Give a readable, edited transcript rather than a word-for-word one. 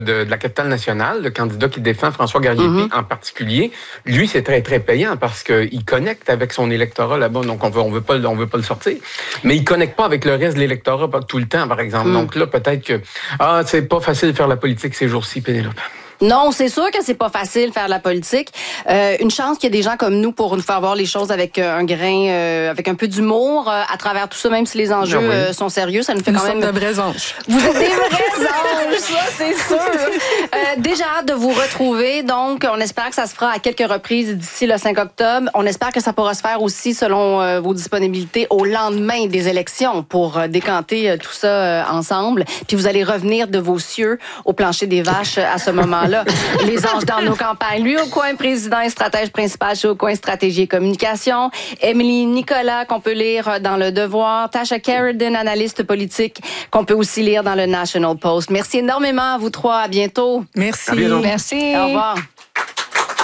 de la capitale nationale, le candidat qui défend François Garriépé en particulier, lui, c'est très, très payant parce qu'il connecte avec son électorat là-bas, donc on veut pas le sortir. Mais il connecte pas avec le reste de l'électorat tout le temps, par exemple. Donc là, peut-être que, c'est pas facile de faire la politique ces jours-ci, Pénélope. Non, c'est sûr que c'est pas facile de faire de la politique. Une chance qu'il y ait des gens comme nous pour nous faire voir les choses avec un grain, avec un peu d'humour à travers tout ça, même si les enjeux sont sérieux, ça nous fait quand même de vrais anges. Vous êtes des vrais anges, ça c'est sûr. Déjà hâte de vous retrouver. Donc, on espère que ça se fera à quelques reprises d'ici le 5 octobre. On espère que ça pourra se faire aussi selon vos disponibilités au lendemain des élections pour décanter tout ça ensemble. Puis vous allez revenir de vos cieux au plancher des vaches à ce moment-là. Les anges dans nos campagnes. Lui, au coin président et stratège principal chez Au coin stratégie et communication. Émilie Nicolas, qu'on peut lire dans Le Devoir. Tasha Carradine, analyste politique, qu'on peut aussi lire dans le National Post. Merci énormément à vous trois. À bientôt. Merci. À bientôt. Merci. Au revoir.